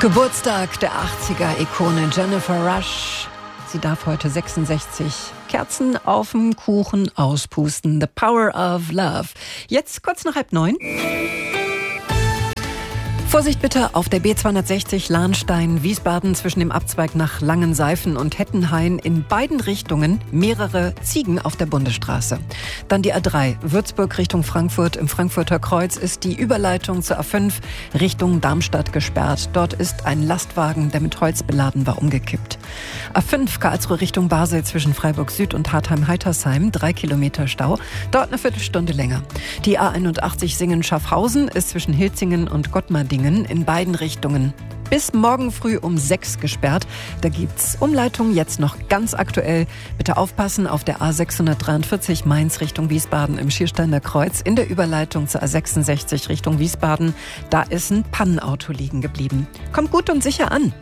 Geburtstag der 80er-Ikone Jennifer Rush. Sie darf heute 66 Kerzen auf dem Kuchen auspusten. The Power of Love. Jetzt kurz nach 8:30. Vorsicht bitte auf der B260 Lahnstein-Wiesbaden zwischen dem Abzweig nach Langenseifen und Hettenhain in beiden Richtungen mehrere Ziegen auf der Bundesstraße. Dann die A3 Würzburg Richtung Frankfurt. Im Frankfurter Kreuz ist die Überleitung zur A5 Richtung Darmstadt gesperrt. Dort ist ein Lastwagen, der mit Holz beladen war, umgekippt. A5 Karlsruhe Richtung Basel zwischen Freiburg Süd und Hartheim-Heitersheim 3 Kilometer Stau. Dort eine Viertelstunde länger. Die A81 Singen-Schaffhausen ist zwischen Hilzingen und Gottmardingen in beiden Richtungen bis morgen früh um 6 gesperrt. Da gibt's Umleitungen jetzt noch ganz aktuell. Bitte aufpassen auf der A643 Mainz Richtung Wiesbaden im Schiersteiner Kreuz. In der Überleitung zur A66 Richtung Wiesbaden, da ist ein Pannenauto liegen geblieben. Kommt gut und sicher an.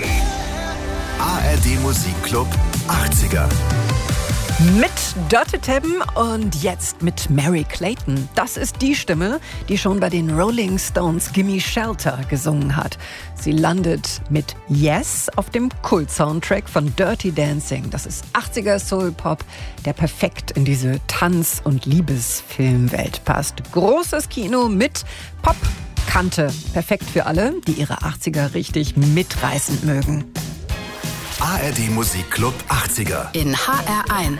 ARD Musikclub 80er. Mit Dirty Tebben und jetzt mit Mary Clayton. Das ist die Stimme, die schon bei den Rolling Stones Gimme Shelter gesungen hat. Sie landet mit Yes auf dem Kult-Soundtrack von Dirty Dancing. Das ist 80er Soul-Pop, der perfekt in diese Tanz- und Liebesfilmwelt passt. Großes Kino mit Pop-Kante. Perfekt für alle, die ihre 80er richtig mitreißen mögen. ARD Musikclub 80er. In HR1.